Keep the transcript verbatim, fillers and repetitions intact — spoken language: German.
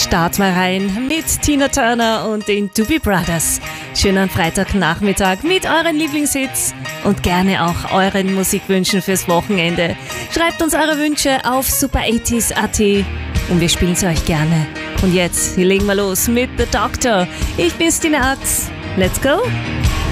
Start mal rein mit Tina Turner und den Doobie Brothers. Schönen Freitagnachmittag mit euren Lieblingshits und gerne auch euren Musikwünschen fürs Wochenende. Schreibt uns eure Wünsche auf super achtziger Punkt at und wir spielen sie euch gerne. Und jetzt, hier legen wir los mit The Doctor. Ich bin Stine Ax. Let's go!